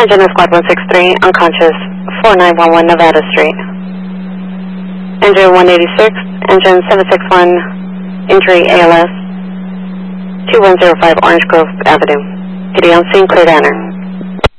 Engine of Squad 163, unconscious, 4911 Nevada Street. Engine 186, engine 761, injury ALS, 2105 Orange Grove Avenue. PD on scene, clear to enter.